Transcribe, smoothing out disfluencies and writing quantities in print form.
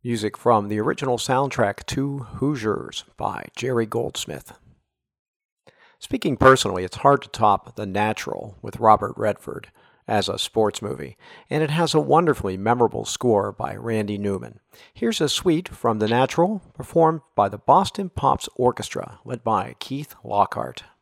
Music from the original soundtrack to Hoosiers by Jerry Goldsmith. Speaking personally, it's hard to top The Natural with Robert Redford as a sports movie, and it has a wonderfully memorable score by Randy Newman. Here's a suite from The Natural, performed by the Boston Pops Orchestra, led by Keith Lockhart.